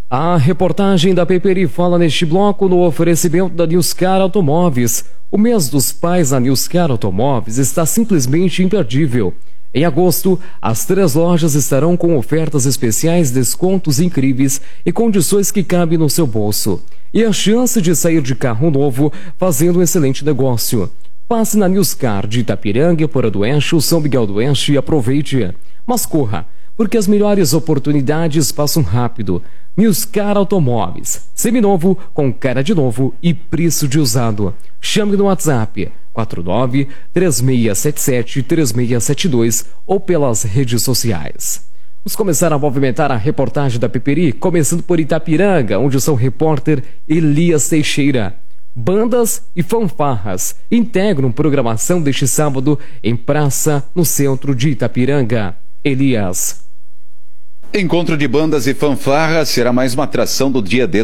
A reportagem da Peperi fala neste bloco no oferecimento da Newscar Automóveis. O mês dos pais na Newscar Automóveis está simplesmente imperdível. Em agosto, as 3 lojas estarão com ofertas especiais, descontos incríveis e condições que cabem no seu bolso. E a chance de sair de carro novo fazendo um excelente negócio. Passe na Newscar de Itapiranga, Porã do Oeste ou São Miguel do Oeste e aproveite. Mas corra, porque as melhores oportunidades passam rápido. Newscar Automóveis, seminovo, com cara de novo e preço de usado. Chame no WhatsApp 49-3677-3672 ou pelas redes sociais. Vamos começar a movimentar a reportagem da Peperi, começando por Itapiranga, onde o seu repórter Elias Teixeira. Bandas e fanfarras integram programação deste sábado em praça no centro de Itapiranga. Elias. Encontro de bandas e fanfarras será mais uma atração do dia D